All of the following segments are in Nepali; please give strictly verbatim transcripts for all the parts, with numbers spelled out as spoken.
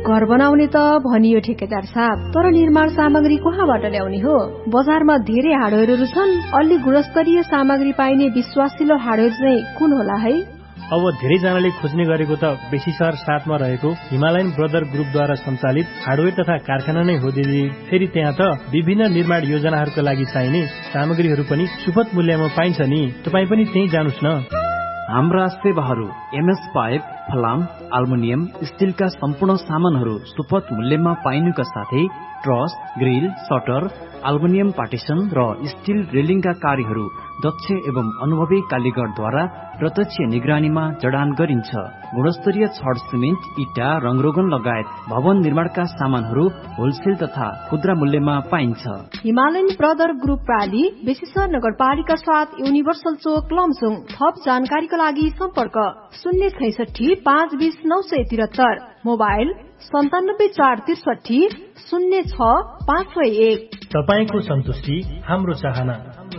घर बनाउने त भनियो ठेकेदार साहब, तर निर्माण सामग्री कहाँबाट ल्याउने हो? बजारमा धेरै हार्डवेयरहरू छन्, अलि गुणस्तरीय सामग्री पाइने विश्वासिलो हार्डवेयर चाहिँ कुन होला है? अब धेरैजनाले खोज्ने गरेको त बेसी सहर साथमा रहेको हिमालयन ब्रदर ग्रुपद्वारा सञ्चालित हार्डवेयर तथा कारखाना नै हो दिदी। फेरि त्यहाँ त विभिन्न निर्माण योजनाहरूका लागि चाहिने सामग्रीहरू पनि सुपथ मूल्यमा पाइन्छ नि। तपाईँ पनि त्यही जानुस् न। हाम्रा सेवाहरू एमएस पाइप, फलाम, अल्मुनियम, स्टिलका सम्पूर्ण सामानहरू सुपथ मूल्यमा पाइनुका साथै truss, grill, shutter, aluminium partition र स्टिल रेलिङका कार्यहरू दक्ष एवं अनुभवी कालीगरद्वारा प्रत्यक्ष निगरानीमा जडान गरिन्छ। गुणस्तरीय छड, सिमेन्ट, इटा, रङरोगन लगायत भवन निर्माणका सामानहरू होलसेल तथा खुद्रा मूल्यमा पाइन्छ। हिमालयन ब्रदर ग्रुप प्राली, बेसीसर नगरपालिका साथ युनिभर्सल चोक, लमजुङ। थप जानकारीका लागि सम्पर्क शून्य छैसठी पाँच बीस नौ सय त्रिहत्तर, मोबाइल सन्तानब्बे चार त्रिसठी शून्य छ पाँच सय एक। तपाईको सन्तुष्टि हाम्रो चाहना।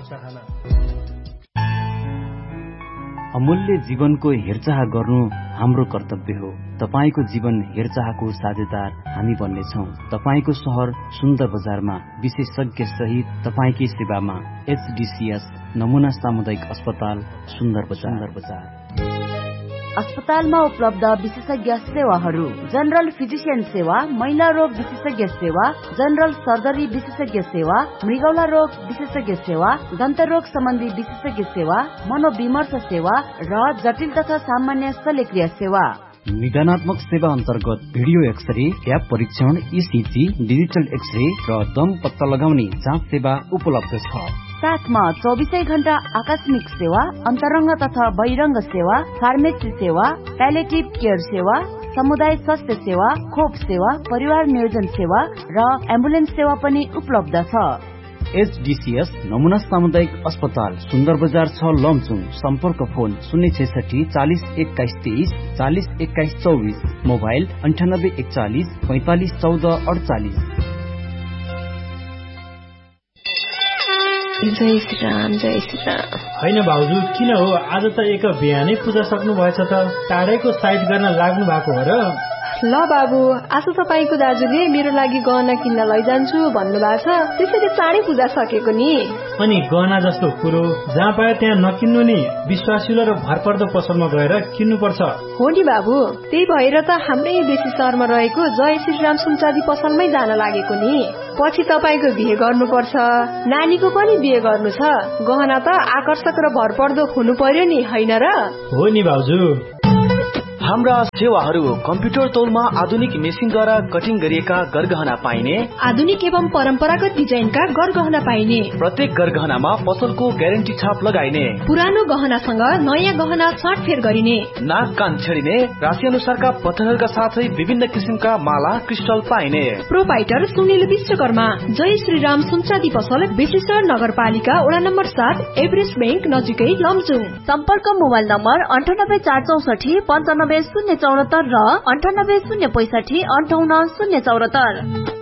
अमूल्य जीवनको हेरचाह गर्नु हाम्रो कर्तव्य हो। तपाईको जीवन हेरचाहको साझेदार हामी बन्नेछौँ। तपाईको शहर सुन्दर बजारमा विशेषज्ञ सहित तपाईकै सेवामा एचडीसीएस नमुना सामुदायिक अस्पताल सुन्दर बजार। अस्पतालमा उपलब्ध विशेषज्ञ सेवाहरू: जनरल फिजिशियन सेवा, महिला रोग विशेषज्ञ सेवा, जनरल सर्जरी विशेषज्ञ सेवा, मृगौला रोग विशेषज्ञ सेवा, दन्त रोग सम्बन्धी विशेषज्ञ सेवा, मनोविमर्श सेवा र जटिल तथा सामान्य शल्यक्रिया सेवा। निदानात्मक सेवा अन्तर्गत भिडियो एक्सरे, ट्याप परीक्षण, ईसीजी, डिजिटल एक्सरे र दम पत्ता लगाउने जाँच सेवा उपलब्ध छ। साथमा चौबिसै घण्टा आकस्मिक सेवा, अन्तरङ्ग तथा बहिरङ्ग सेवा, फार्मेसी सेवा, प्यालेटिभ केयर सेवा, समुदाय स्वास्थ्य सेवा, खोप सेवा, परिवार नियोजन सेवा र एम्बुलेन्स सेवा पनि उपलब्ध छ। एचडीसीएस नमुना सामुदायिक अस्पताल सुन्दर बजार छ, लमजुङ। सम्पर्क फोन शून्य छैसठी चालिस एक्काइस तेइस चालिस एक्काइस चौबिस, मोबाइल अन्ठानब्बे एकचालिस पैंतालिस चौध अडचालिस। जय श्री राम, जय श्री राम। होइन भाउजू, किन हो आज त एक बिहानै पूजा सक्नु भएछ त? टाढैको साइड गर्न लाग्नु भएको हो र? ल बाबु, आज तपाईँको दाजुले मेरो लागि गहना किन्न लैजान्छु भन्नुभएको छ, त्यसैले चाँडै पूजा सकेको नि। अनि गहना जस्तो कुरो जहाँ पायो त्यहाँ नकिन्नु नि, विश्वासिलो र भरपर्दो पसलमा गएर किन्नु पर्छ। हो नि बाबु, त्यही भएर त हाम्रै बेसी सहरमा रहेको जय श्रीराम सुनचाँदी पसलमै जान लागेको नि। पछि तपाईँको बिहे गर्नुपर्छ, नानीको पनि बिहे गर्नु छ, गहना त आकर्षक र भरपर्दो हुनु पर्यो नि, होइन र? हो नि भाउजू। हाम्रा सेवाहरू कम्प्युटर तौलमा आधुनिक मेसिनद्वारा कटिङ गरिएका गरगहना पाइने, आधुनिक एवं परम्परागत डिजाइनका गरगहना पाइने, प्रत्येक गरगहनामा पसलको ग्यारेन्टी छाप लगाइने, पुरानो गहनासँग नयाँ गहना साटफेर गरिने, नाक कान छेडिने, राशि अनुसारका पत्थरहरूका साथै विभिन्न किसिमका माला क्रिस्टल पाइने। प्रोपाइटर सुनिल विश्वकर्मा, जय श्रीराम सुनचाँदी पसल, बेसीसर नगरपालिका वडा नम्बर सात, एभरेस्ट बैंक नजिकै, लमजुङ। सम्पर्क मोबाइल नम्बर अन्ठानब्बे चार चौसठी पन्चानब्बे शून्य चौरात्तर र अन्ठानब्बे शून्य पैसठी अन्ठाउन्न शून्य चौरात्तर।